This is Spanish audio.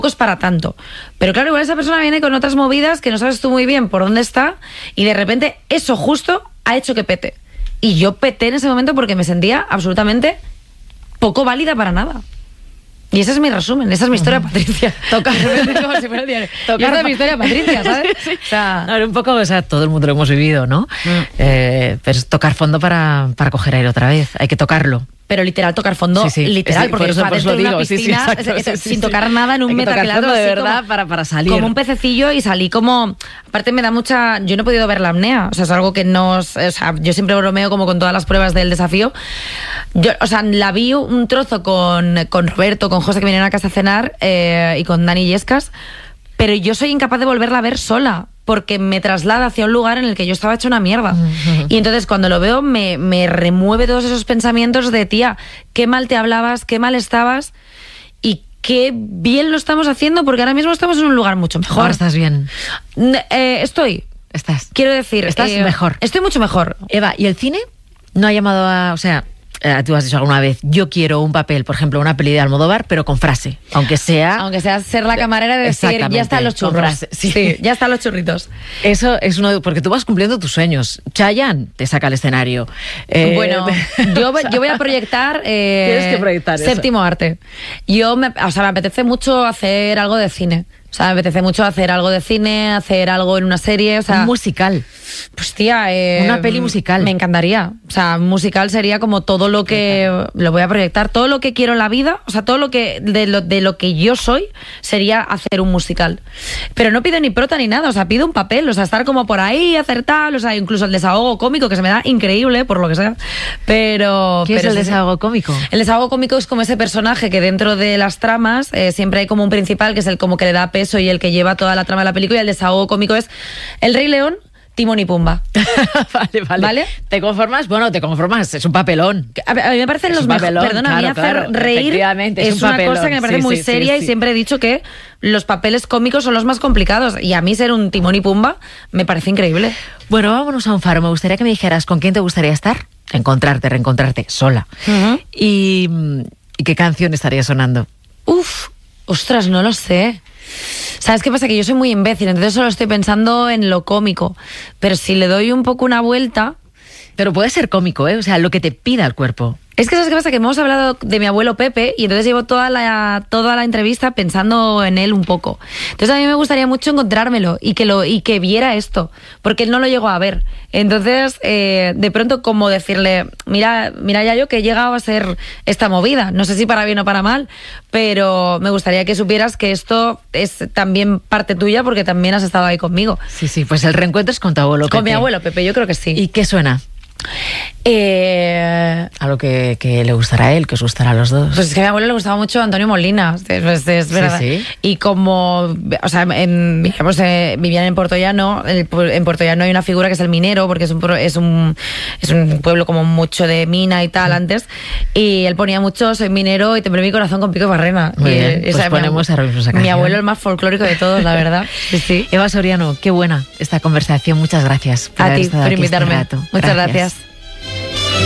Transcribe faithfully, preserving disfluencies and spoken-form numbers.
es para tanto. Pero claro, igual esa persona viene con otras movidas que no sabes tú muy bien por dónde está y de repente eso justo ha hecho que pete. Y yo peté en ese momento porque me sentía absolutamente poco válida para nada. Y ese es mi resumen, esa es mi historia, uh-huh. Patricia. Tocar, como si fuera diario. Tocar es mi historia, Patricia, ¿sabes? Sí. O sea, no, un poco, o sea, todo el mundo lo hemos vivido, ¿no? Mm. Eh, pero es tocar fondo para, para coger aire otra vez, hay que tocarlo. Pero literal, tocar fondo, sí, sí. literal, sí, porque por eso, por dentro de una piscina, sí, sí, exacto, es, es, sí, sin sí. tocar nada en un metacrilato de verdad como, para, para salir. Como un pececillo y salí como... Aparte me da mucha... Yo no he podido ver la apnea, o sea, es algo que no... O sea, yo siempre bromeo como con todas las pruebas del desafío. Yo, o sea, la vi un trozo con, con Roberto, con José, que vinieron a casa a cenar, eh, y con Dani Yescas, pero yo soy incapaz de volverla a ver sola, porque me traslada hacia un lugar en el que yo estaba hecha una mierda. Uh-huh. Y entonces cuando lo veo me, me remueve todos esos pensamientos de, tía, qué mal te hablabas, qué mal estabas y qué bien lo estamos haciendo, porque ahora mismo estamos en un lugar mucho mejor. Ahora estás bien. Eh, estoy. Estás. Quiero decir... Estás eh, mejor. Estoy mucho mejor. Eva, ¿y el cine no ha llamado a... O sea... Eh, tú has dicho alguna vez, yo quiero un papel, por ejemplo, una peli de Almodóvar, pero con frase, aunque sea... Aunque sea ser la camarera de decir, ya están los churros. Sí. sí, ya están los churritos. Eso es uno de, porque tú vas cumpliendo tus sueños. Chayanne te saca al escenario. Eh, bueno, yo, yo voy a proyectar... Eh, Tienes que proyectar Séptimo eso. arte. Yo, me, o sea, me apetece mucho hacer algo de cine. O sea, me apetece mucho hacer algo de cine, hacer algo en una serie, o sea... Un musical. Pues tía... Eh, una peli musical. Me encantaría. O sea, musical sería como todo lo que... Lo voy a proyectar. Todo lo que quiero en la vida, o sea, todo lo que... De lo, de lo que yo soy, sería hacer un musical. Pero no pido ni prota ni nada, o sea, pido un papel, o sea, estar como por ahí, hacer tal, o sea, incluso el desahogo cómico, que se me da increíble, por lo que sea. Pero... ¿Qué pero es el sí, desahogo cómico? El desahogo cómico es como ese personaje que dentro de las tramas eh, siempre hay como un principal, que es el como que le da peso y el que lleva toda la trama de la película, y el desahogo cómico es El Rey León, Timón y Pumba. vale, vale, vale. ¿Te conformas? Bueno, te conformas, es un papelón. A, a mí me parecen es los mejores. Perdona, claro, a mí hacer claro, reír es, es un una papelón. cosa que me parece sí, muy sí, seria sí, y sí. siempre he dicho que los papeles cómicos son los más complicados, y a mí ser un Timón y Pumba me parece increíble. Bueno, vámonos a un faro. Me gustaría que me dijeras con quién te gustaría estar, encontrarte, reencontrarte sola. Uh-huh. y, y qué canción estaría sonando. Uf, ostras, no lo sé. ¿Sabes qué pasa? Que yo soy muy imbécil, entonces solo estoy pensando en lo cómico. Pero si le doy un poco una vuelta... Pero puede ser cómico, ¿eh? O sea, lo que te pida el cuerpo. Es que ¿sabes qué pasa? Que hemos hablado de mi abuelo Pepe y entonces llevo toda la, toda la entrevista pensando en él un poco. Entonces a mí me gustaría mucho encontrármelo y que, lo, y que viera esto, porque él no lo llegó a ver. Entonces, eh, de pronto como decirle, mira, mira ya yo que he llegado a ser esta movida, no sé si para bien o para mal, pero me gustaría que supieras que esto es también parte tuya porque también has estado ahí conmigo. Sí, sí, pues el reencuentro es con tu abuelo Pepe. Con mi abuelo Pepe, yo creo que sí. ¿Y qué suena? Eh, Algo que, que le gustará a él, que os gustará a los dos. Pues es que a mi abuelo le gustaba mucho Antonio Molina, es, es verdad. Sí, sí. Y como, o sea, en, digamos, eh, vivían en Puerto Llano, el, en Puerto Llano hay una figura que es el minero, porque es un, es un, es un pueblo como mucho de mina y tal antes, y él ponía mucho, soy minero y temblé mi corazón con Pico y Barrena. Muy y, bien, y, pues o sea, ponemos mi, ahora mismo esa canción. Mi abuelo el más folclórico de todos, la verdad. Sí, sí. Eva Soriano, qué buena esta conversación, muchas gracias por a haber ti estado por aquí invitarme. Este rato. Muchas gracias. gracias.